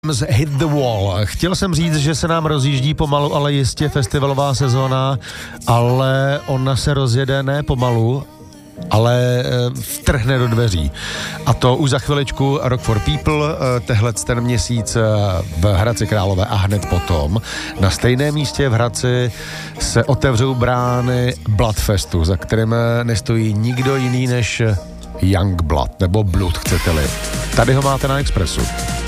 Hit the Wall. Chtěl jsem říct, že se nám rozjíždí pomalu, ale jistě festivalová sezóna, ale ona se rozjede ne pomalu, ale vtrhne do dveří. A to už za chviličku Rock for People, tehle ten měsíc v Hradci Králové a hned potom. Na stejném místě v Hradci se otevřou brány Bloodfestu, za kterým nestojí nikdo jiný než Youngblood, nebo Blood, chcete-li. Tady ho máte na Expressu.